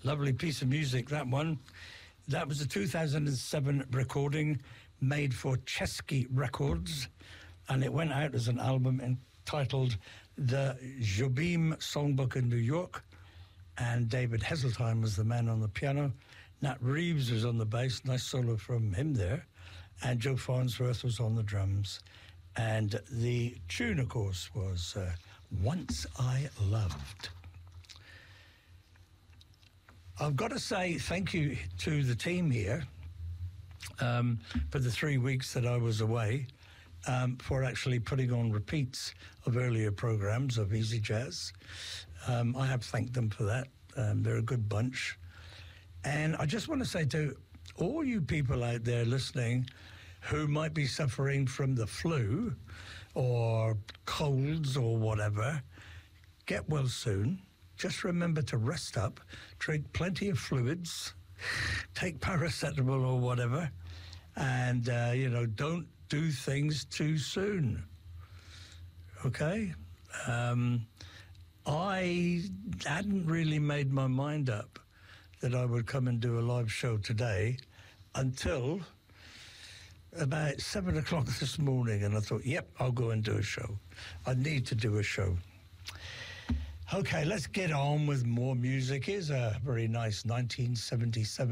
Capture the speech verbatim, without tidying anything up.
Lovely piece of music, that one. That was a two thousand seven recording made for Chesky Records, and it went out as an album entitled The Jobim Songbook in New York, and David Heseltine was the man on the piano. Nat Reeves was on the bass, nice solo from him there, and Joe Farnsworth was on the drums. And the tune, of course, was uh, Once I Loved. I've got to say thank you to the team here um, for the three weeks that I was away, um, for actually putting on repeats of earlier programs of Easy Jazz. Um, I have thanked them for that. Um, they're a good bunch. And I just want to say to all you people out there listening who might be suffering from the flu or colds or whatever, get well soon. Just remember to rest up, drink plenty of fluids, take paracetamol or whatever, and, uh, you know, don't do things too soon. Okay? Um, I hadn't really made my mind up that I would come and do a live show today until about seven o'clock this morning, and I thought, yep, I'll go and do a show. I need to do a show. Okay, let's get on with more music. Here's a very nice nineteen seventy-seven